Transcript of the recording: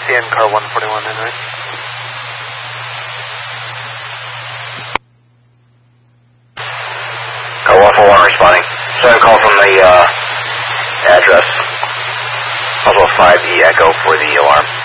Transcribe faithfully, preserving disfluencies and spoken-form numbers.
C N car one forty-one anyway. Car one forty-one responding. Send a call from the uh, address. Also five E Echo for the alarm.